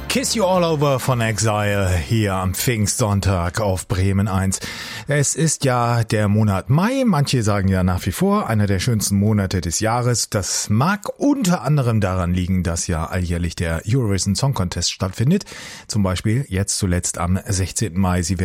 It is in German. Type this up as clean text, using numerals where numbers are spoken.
Kiss You All Over von Exile hier am Pfingstsonntag auf Bremen 1. Es ist ja der Monat Mai, manche sagen ja nach wie vor einer der schönsten Monate des Jahres. Das mag unter anderem daran liegen, dass ja alljährlich der Eurovision Song Contest stattfindet. Zum Beispiel jetzt zuletzt am 16. Mai. Sie